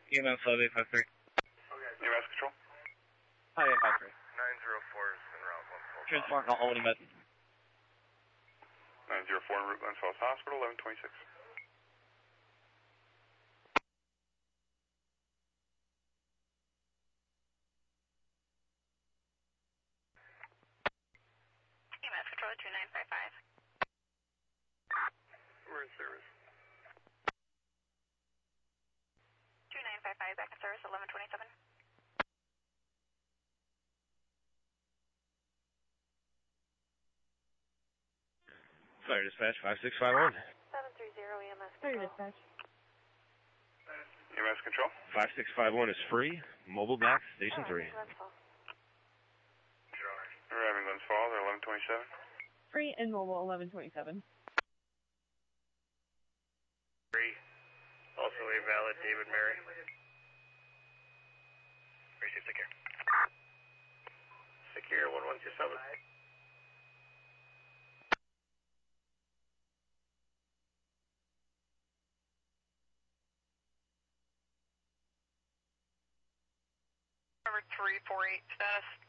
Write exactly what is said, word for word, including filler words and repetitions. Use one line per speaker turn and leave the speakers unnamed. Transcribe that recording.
E M S five eight five three.
E M S control.
five eight five three.
nine zero four is en route, Glens Falls.
Transport, not Albany Med.
nine zero four en route, Glens Falls Hospital, eleven twenty-six.
E M S control two nine five five.
We're in service.
two nine five five, back in service, eleven twenty-seven.
Fire dispatch five six five one.
seven three zero E M S
Fire
control.
dispatch.
E M S control.
five six five one is free. Mobile back, station three.
Glens Falls.
Arriving Glens Falls, eleven twenty-seven.
Free and mobile, eleven twenty-seven.
Free. Also a valid David Mary. Receive secure. Secure one one two seven.
Number three four eight status.